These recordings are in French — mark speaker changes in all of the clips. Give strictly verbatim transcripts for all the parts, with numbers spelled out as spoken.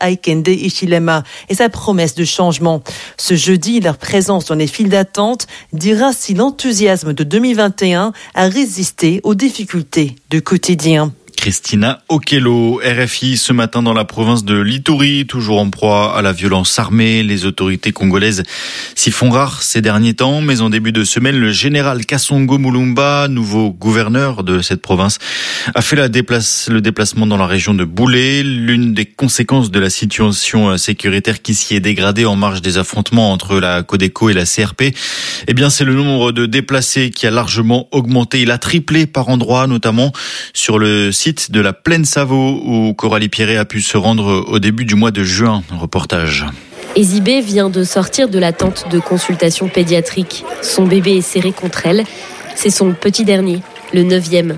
Speaker 1: Hakainde Hichilema et sa promesse de changement. Ce jeudi, leur présence dans les files d'attente dira si l'enthousiasme de deux mille vingt et un a résisté aux difficultés du quotidien.
Speaker 2: Christina Okello, R F I ce matin dans la province de l'Ituri, toujours en proie à la violence armée. Les autorités congolaises s'y font rares ces derniers temps, mais en début de semaine, le général Kassongo Mulumba, nouveau gouverneur de cette province, a fait la déplace, le déplacement dans la région de Boulé. L'une des conséquences de la situation sécuritaire qui s'y est dégradée en marge des affrontements entre la Codeco et la C R P, eh bien, c'est le nombre de déplacés qui a largement augmenté. Il a triplé par endroits, notamment sur le site de la Plaine Savo où Coralie Pierret a pu se rendre au début du mois de juin. Reportage.
Speaker 3: Ezibé vient de sortir de la tente de consultation pédiatrique. Son bébé est serré contre elle. C'est son petit dernier, le neuvième.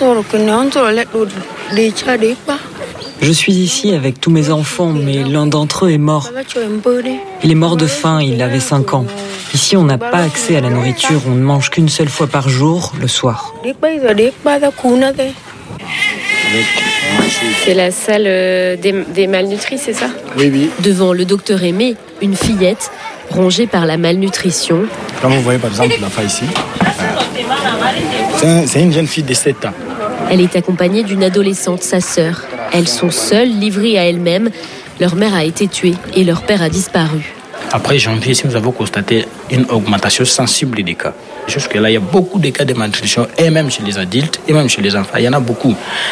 Speaker 4: Je suis ici avec tous mes enfants, mais l'un d'entre eux est mort. Il est mort de faim, il avait cinq ans. Ici, on n'a pas accès à la nourriture, on ne mange qu'une seule fois par jour, le soir.
Speaker 3: C'est la salle des, des malnutris, c'est ça ?
Speaker 5: Oui, oui.
Speaker 3: Devant le docteur Aimé, une fillette rongée par la malnutrition.
Speaker 5: Comme vous voyez par exemple l'enfant ici, c'est, un, c'est une jeune fille de sept ans.
Speaker 3: Elle est accompagnée d'une adolescente, sa sœur. Elles sont seules, livrées à elles-mêmes. Leur mère a été tuée et leur père a disparu.
Speaker 5: Après janvier, ici, nous avons constaté une augmentation sensible des cas. Jusque-là, il y a beaucoup de cas de malnutrition, et même chez les adultes, et même chez les enfants. Il y en a beaucoup.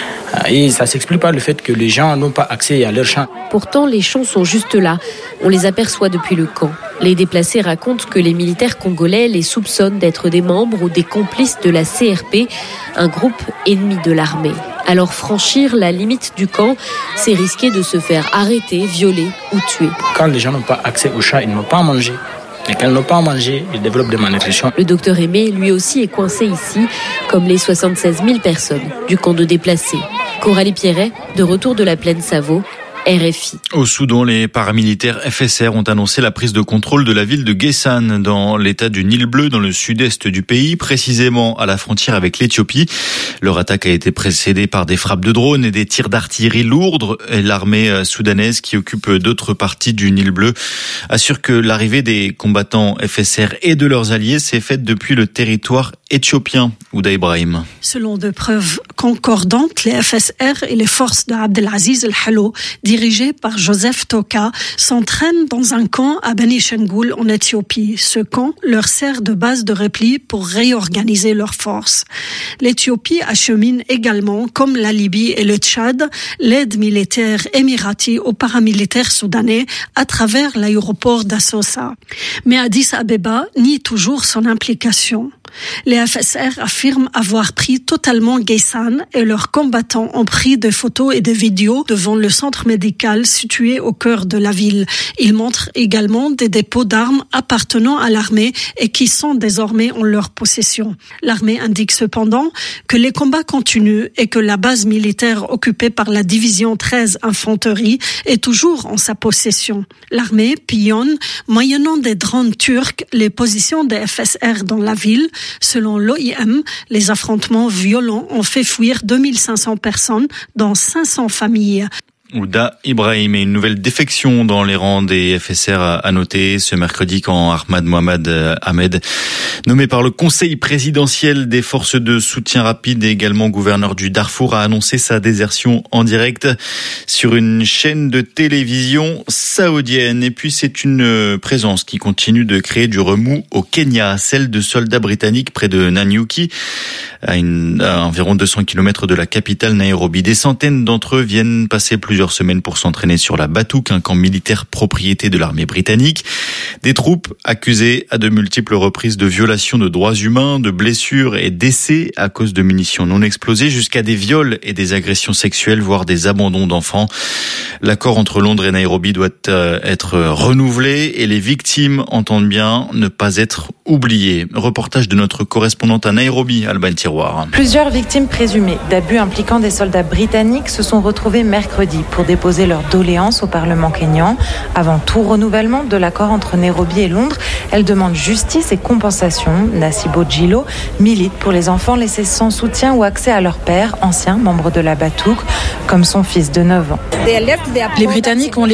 Speaker 5: Et ça ne s'explique pas le fait que les gens n'ont pas accès à leurs champs.
Speaker 3: Pourtant, les champs sont juste là. On les aperçoit depuis le camp. Les déplacés racontent que les militaires congolais les soupçonnent d'être des membres ou des complices de la C R P, un groupe ennemi de l'armée. Alors franchir la limite du camp, c'est risquer de se faire arrêter, violer ou tuer.
Speaker 5: Quand les gens n'ont pas accès aux champs, ils n'ont pas à manger. Et quand ils n'ont pas à manger, ils développent des malnutritions.
Speaker 3: Le docteur Aimé, lui aussi, est coincé ici, comme les soixante-seize mille personnes du camp de déplacés. Coralie Pierret, de retour de la Plaine Savo, R F I.
Speaker 2: Au Soudan, les paramilitaires F S R ont annoncé la prise de contrôle de la ville de Guessan dans l'état du Nil Bleu, dans le sud-est du pays, précisément à la frontière avec l'Éthiopie. Leur attaque a été précédée par des frappes de drones et des tirs d'artillerie lourde. Et l'armée soudanaise, qui occupe d'autres parties du Nil Bleu, assure que l'arrivée des combattants F S R et de leurs alliés s'est faite depuis le territoire éthiopien. Ouda Ibrahim.
Speaker 6: Selon des preuves concordantes, les F S R et les forces d'Abdelaziz El-Hallo, dirigées par Joseph Toka, s'entraînent dans un camp à Beni Shangul en Éthiopie. Ce camp leur sert de base de repli pour réorganiser leurs forces. L'Éthiopie achemine également, comme la Libye et le Tchad, l'aide militaire émirati aux paramilitaires soudanais à travers l'aéroport d'Assosa. Mais Addis Abeba nie toujours son implication. Les F S R affirment avoir pris totalement Guessan et leurs combattants ont pris des photos et des vidéos devant le centre médical situé au cœur de la ville. Ils montrent également des dépôts d'armes appartenant à l'armée et qui sont désormais en leur possession. L'armée indique cependant que les combats continuent et que la base militaire occupée par la division treize Infanterie est toujours en sa possession. L'armée pillonne, moyennant des drones turcs, les positions des F S R dans la ville. Selon l'O I M, les affrontements violents ont fait fuir deux mille cinq cents personnes, dont cinq cents familles.
Speaker 2: Ouda Ibrahim, et une nouvelle défection dans les rangs des F S R à noter ce mercredi quand Ahmad Mohamed Ahmed, nommé par le Conseil présidentiel des forces de soutien rapide et également gouverneur du Darfour, a annoncé sa désertion en direct sur une chaîne de télévision saoudienne. Et puis c'est une présence qui continue de créer du remous au Kenya, celle de soldats britanniques près de Nanyuki, à, une, à environ deux cents kilomètres de la capitale Nairobi. Des centaines d'entre eux viennent passer plusieurs semaines pour s'entraîner sur la Batouk, un camp militaire propriété de l'armée britannique. Des troupes accusées à de multiples reprises de violations de droits humains, de blessures et d'essais à cause de munitions non explosées, jusqu'à des viols et des agressions sexuelles, voire des abandons d'enfants. L'accord entre Londres et Nairobi doit être renouvelé et les victimes entendent bien ne pas être oubliées. Reportage de notre correspondante à Nairobi, Alban Tiroir.
Speaker 7: Plusieurs victimes présumées d'abus impliquant des soldats britanniques se sont retrouvées mercredi pour déposer leur doléance au Parlement kényan. Avant tout renouvellement de l'accord entre Nairobi et Londres, elles demandent justice et compensation. Nasibo Djilo milite pour les enfants laissés sans soutien ou accès à leur père, ancien membre de la Batouk, comme son fils de neuf ans.
Speaker 8: Les Britanniques ont